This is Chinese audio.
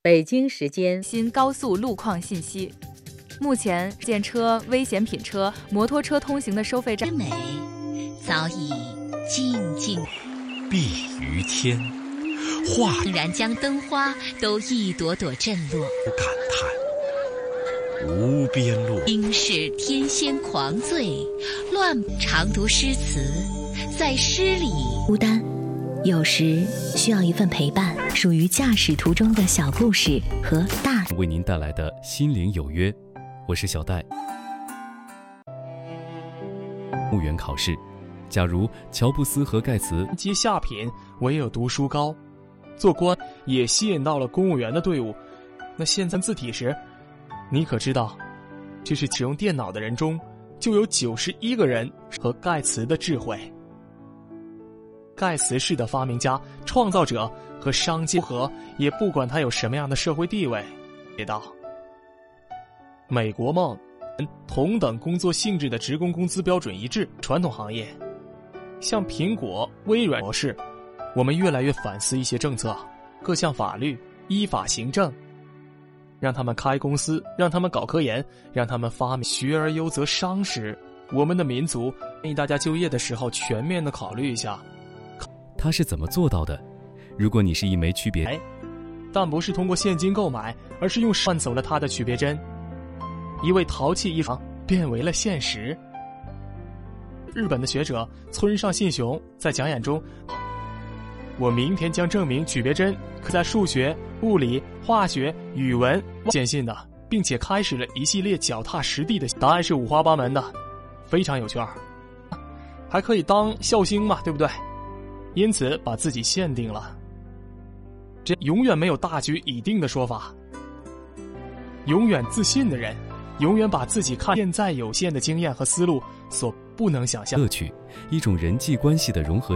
北京时间新高速路况信息。目前，电车、危险品车、摩托车通行的收费站美早已静静碧于天，画竟然将灯花都一朵朵震落， 感叹无边路。 应是天仙狂醉，乱常读诗词，在诗里孤单，有时需要一份陪伴，属于驾驶途中的小故事和大为您带来的心灵有约，我是小戴。公务员考试，假如乔布斯和盖茨皆下品，唯有读书高，做官也吸引到了公务员的队伍。那现在字体时，你可知道，这是使用电脑的人中就有91个人和盖茨的智慧。盖茨是的发明家、创造者和商界和，也不管他有什么样的社会地位。写道：美国梦，同等工作性质的职工工资标准一致。传统行业，像苹果、微软模式，我们越来越反思一些政策、各项法律、依法行政，让他们开公司，让他们搞科研，让他们发明。学而优则商时，我们的民族建议大家就业的时候全面的考虑一下。 他是怎么做到的？如果你是一枚区别， 但不是通过现金购买，而是用换走了他的区别针。一位淘气一方变为了现实。日本的学者村上信雄在讲演中，我明天将证明曲别针可在数学、物理、化学、语文坚信的，并且开始了一系列脚踏实地的答案是五花八门的，非常有趣儿，还可以当孝星嘛，对不对？因此把自己限定了，这永远没有大局已定的说法。永远自信的人，永远把自己看现在有限的经验和思路所不能想象乐趣，一种人际关系的融合。